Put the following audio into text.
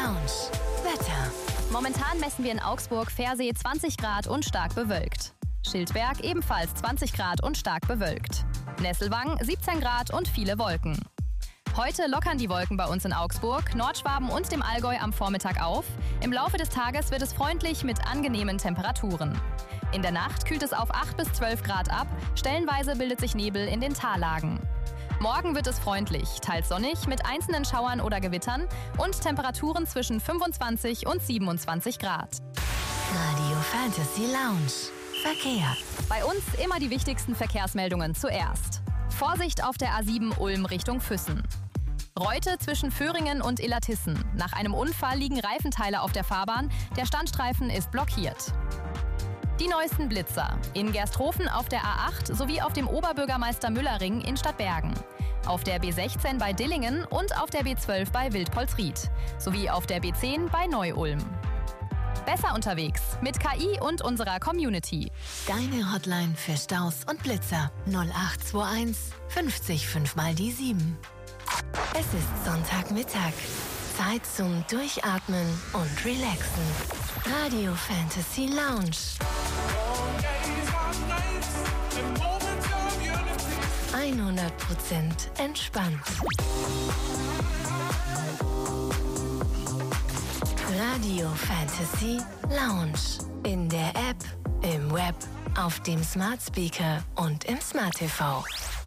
Lounge. Wetter. Momentan messen wir in Augsburg Versee 20 Grad und stark bewölkt. Schildberg ebenfalls 20 Grad und stark bewölkt. Nesselwang 17 Grad und viele Wolken. Heute lockern die Wolken bei uns in Augsburg, Nordschwaben und dem Allgäu am Vormittag auf. Im Laufe des Tages wird es freundlich mit angenehmen Temperaturen. In der Nacht kühlt es auf 8 bis 12 Grad ab, stellenweise bildet sich Nebel in den Tallagen. Morgen wird es freundlich, teils sonnig mit einzelnen Schauern oder Gewittern und Temperaturen zwischen 25 und 27 Grad. Radio Fantasy Lounge. Verkehr. Bei uns immer die wichtigsten Verkehrsmeldungen zuerst. Vorsicht auf der A7 Ulm Richtung Füssen. Reute zwischen Föhringen und Illertissen. Nach einem Unfall liegen Reifenteile auf der Fahrbahn. Der Standstreifen ist blockiert. Die neuesten Blitzer. In Gersthofen auf der A8 sowie auf dem Oberbürgermeister-Müller-Ring in Stadtbergen. Auf der B16 bei Dillingen und auf der B12 bei Wildpolsried. Sowie auf der B10 bei Neu-Ulm. Besser unterwegs mit KI und unserer Community. Deine Hotline für Staus und Blitzer 0821 50 5 mal die 7. Es ist Sonntagmittag. Zeit zum Durchatmen und Relaxen. Radio Fantasy Lounge. 100% entspannt. Radio Fantasy Lounge. In der App, im Web, auf dem Smart Speaker und im Smart TV.